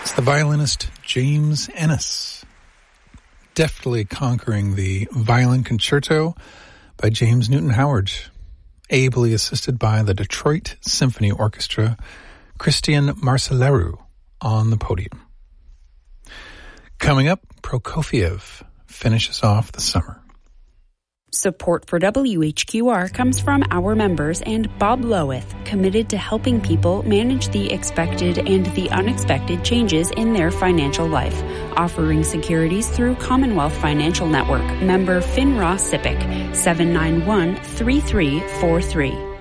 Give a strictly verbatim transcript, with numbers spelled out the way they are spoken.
It's the violinist James Ennis, deftly conquering the Violin Concerto by James Newton Howard, ably assisted by the Detroit Symphony Orchestra, Christian Marceleru on the podium. Coming up, Prokofiev finishes off the summer. Support for W H Q R comes from our members and Bob Loweth, committed to helping people manage the expected and the unexpected changes in their financial life, offering securities through Commonwealth Financial Network. Member FINRA SIPC, seven nine one, three three four three.